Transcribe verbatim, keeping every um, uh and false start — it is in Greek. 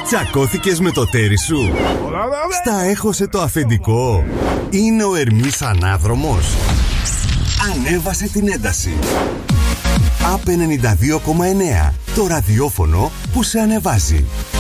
Τσακώθηκες με το τέρι σου? Στα έχωσε το αφεντικό? Είναι ο Ερμής ανάδρομος? Ανέβασε την ένταση. Απ ενενήντα δύο κόμμα εννέα. Το ραδιόφωνο που σε ανεβάζει.